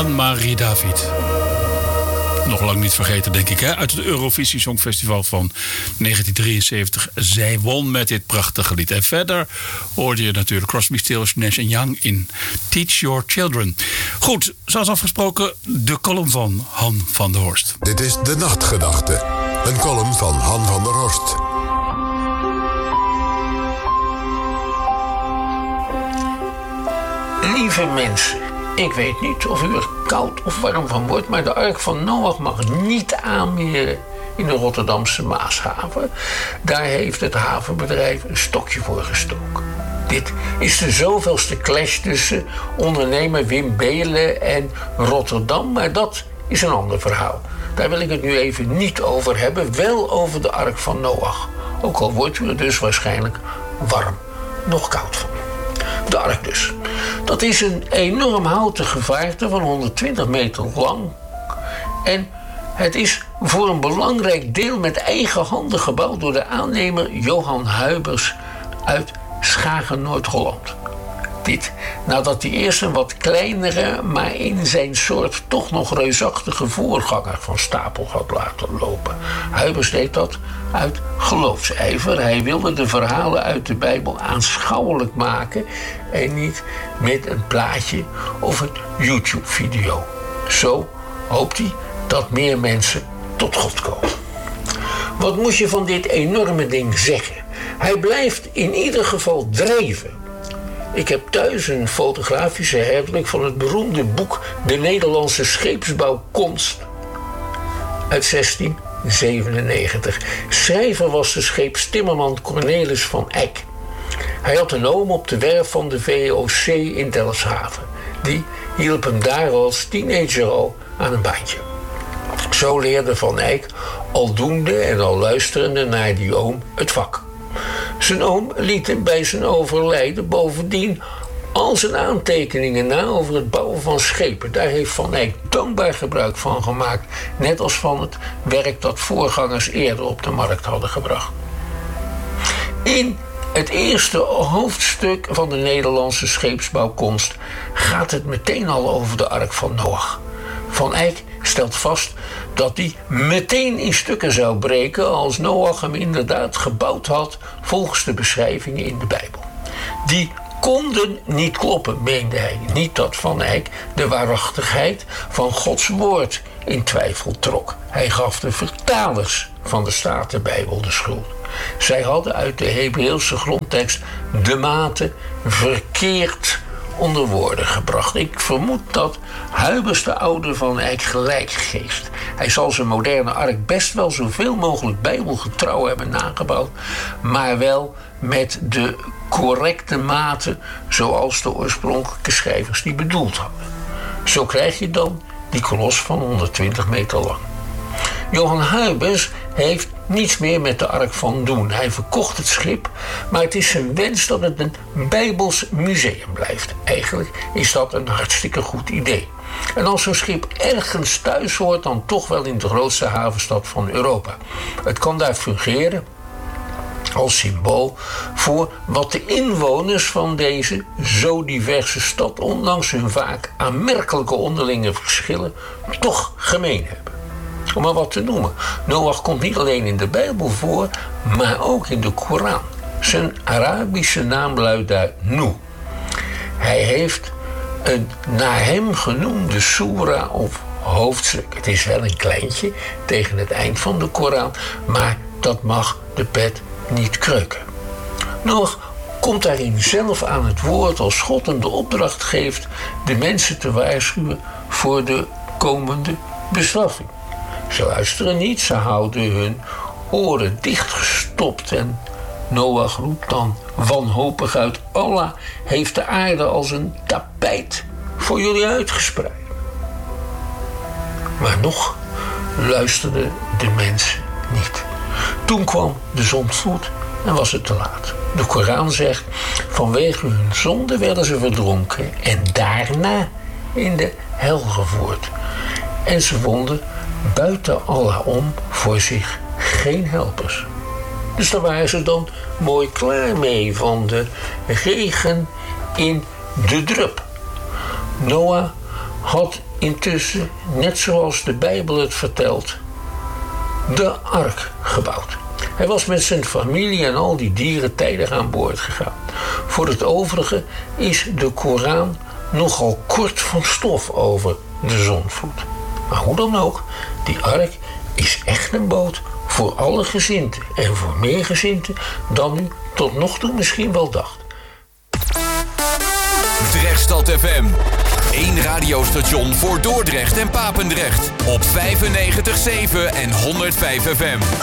Anne-Marie David. Nog lang niet vergeten, denk ik, hè? Uit het Eurovisie Songfestival van 1973. Zij won met dit prachtige lied. En verder hoorde je natuurlijk Crosby, Stills, Nash & Young in Teach Your Children. Goed, zoals afgesproken, de column van Han van der Horst. Dit is De Nachtgedachte. Een column van Han van der Horst. Lieve mensen, ik weet niet of u er koud of warm van wordt, maar de Ark van Noach mag niet aanmeren in de Rotterdamse Maashaven. Daar heeft het havenbedrijf een stokje voor gestoken. Dit is de zoveelste clash tussen ondernemer Wim Beelen en Rotterdam, maar dat is een ander verhaal. Daar wil ik het nu even niet over hebben, wel over de Ark van Noach. Ook al wordt u er dus waarschijnlijk warm, nog koud van. De Ark dus. Dat is een enorm houten gevaarte van 120 meter lang. En het is voor een belangrijk deel met eigen handen gebouwd door de aannemer Johan Huibers uit Schagen, Noord-Holland. Dit nadat hij eerst een wat kleinere, maar in zijn soort toch nog reusachtige voorganger van stapel had laten lopen. Huibers deed dat uit geloofsijver. Hij wilde de verhalen uit de Bijbel aanschouwelijk maken en niet met een plaatje of een YouTube-video. Zo hoopt hij dat meer mensen tot God komen. Wat moet je van dit enorme ding zeggen? Hij blijft in ieder geval drijven. Ik heb thuis een fotografische herdruk van het beroemde boek De Nederlandse Scheepsbouwkunst uit 1697. Schrijver was de scheepstimmerman Cornelis van Eyck. Hij had een oom op de werf van de VOC in Delfshaven. Die hielp hem daar als teenager al aan een baantje. Zo leerde Van Eyck aldoende en al luisterende naar die oom het vak. Zijn oom liet hem bij zijn overlijden bovendien al zijn aantekeningen na over het bouwen van schepen. Daar heeft Van Eyck dankbaar gebruik van gemaakt, net als van het werk dat voorgangers eerder op de markt hadden gebracht. In het eerste hoofdstuk van de Nederlandse scheepsbouwkunst gaat het meteen al over de Ark van Noach. Van Eyck stelt vast dat die meteen in stukken zou breken als Noach hem inderdaad gebouwd had volgens de beschrijvingen in de Bijbel. Die konden niet kloppen, meende hij. Niet dat Van Eyck de waarachtigheid van Gods woord in twijfel trok. Hij gaf de vertalers van de Statenbijbel de schuld. Zij hadden uit de Hebreeuwse grondtekst de maten verkeerd onder woorden gebracht. Ik vermoed dat Huibers de oude Van Eyck gelijk geeft. Hij zal zijn moderne ark best wel zoveel mogelijk bijbelgetrouw hebben nagebouwd, maar wel met de correcte maten zoals de oorspronkelijke schrijvers die bedoeld hadden. Zo krijg je dan die kolos van 120 meter lang. Johan Huibers heeft niets meer met de Ark van doen. Hij verkocht het schip, maar het is zijn wens dat het een Bijbels museum blijft. Eigenlijk is dat een hartstikke goed idee. En als zo'n schip ergens thuis hoort, dan toch wel in de grootste havenstad van Europa. Het kan daar fungeren als symbool voor wat de inwoners van deze zo diverse stad, ondanks hun vaak aanmerkelijke onderlinge verschillen, toch gemeen hebben. Om maar wat te noemen. Noach komt niet alleen in de Bijbel voor, maar ook in de Koran. Zijn Arabische naam luidt daar Nu. Hij heeft een naar hem genoemde soera of hoofdstuk. Het is wel een kleintje tegen het eind van de Koran, maar dat mag de pet niet kreuken. Noach komt daarin zelf aan het woord als God hem de opdracht geeft de mensen te waarschuwen voor de komende bestraffing. Ze luisteren niet, ze houden hun oren dichtgestopt en Noach roept dan wanhopig uit: Allah heeft de aarde als een tapijt voor jullie uitgespreid. Maar nog luisterden de mensen niet. Toen kwam de zondvloed en was het te laat. De Koran zegt: vanwege hun zonde werden ze verdronken en daarna in de hel gevoerd. En ze vonden buiten Allah om voor zich geen helpers. Dus daar waren ze dan mooi klaar mee, van de regen in de drup. Noach had intussen, net zoals de Bijbel het vertelt, de ark gebouwd. Hij was met zijn familie en al die dieren tijdig aan boord gegaan. Voor het overige is de Koran nogal kort van stof over de zondvloed. Maar hoe dan ook, die ark is echt een boot voor alle gezinten en voor meer gezinten dan u tot nog toe misschien wel dacht. Drechtstad FM. 1 radiostation voor Dordrecht en Papendrecht. Op 95.7 en 105 FM.